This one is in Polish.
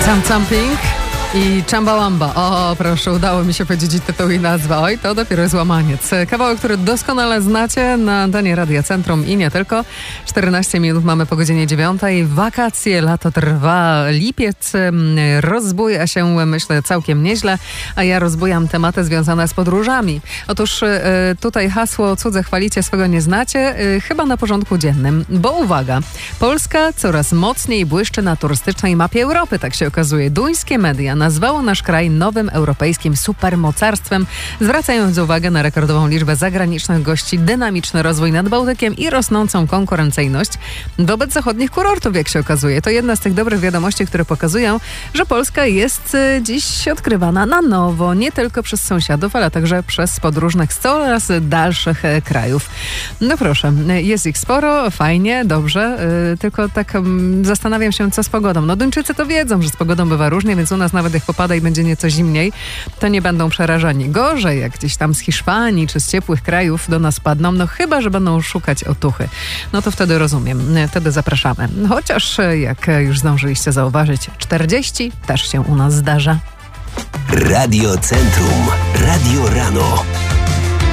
Jumping i Chumbawamba. O, proszę, udało mi się powiedzieć tytuł i nazwa. Oj, to dopiero złamaniec. Kawałek, który doskonale znacie na antenie Radia Centrum i nie tylko. 14 minut mamy po godzinie 9. Wakacje, lato trwa, lipiec rozbuja się, myślę, całkiem nieźle, a ja rozbujam tematy związane z podróżami. Otóż tutaj hasło cudze chwalicie, swego nie znacie, chyba na porządku dziennym, bo uwaga, Polska coraz mocniej błyszczy na turystycznej mapie Europy, tak się okazuje. Duńskie media nazwało nasz kraj nowym europejskim supermocarstwem, zwracając uwagę na rekordową liczbę zagranicznych gości, dynamiczny rozwój nad Bałtykiem i rosnącą konkurencyjność wobec zachodnich kurortów, jak się okazuje. To jedna z tych dobrych wiadomości, które pokazują, że Polska jest dziś odkrywana na nowo, nie tylko przez sąsiadów, ale także przez podróżnych z coraz dalszych krajów. No proszę, jest ich sporo, fajnie, dobrze, tylko tak zastanawiam się, co z pogodą. No Duńczycy to wiedzą, że z pogodą bywa różnie, więc u nas nawet jak popada i będzie nieco zimniej, to nie będą przerażeni. Gorzej, jak gdzieś tam z Hiszpanii czy z ciepłych krajów do nas padną, no chyba, że będą szukać otuchy. No to wtedy rozumiem, wtedy zapraszamy. Chociaż, jak już zdążyliście zauważyć, 40 też się u nas zdarza. Radio Centrum. Radio Rano.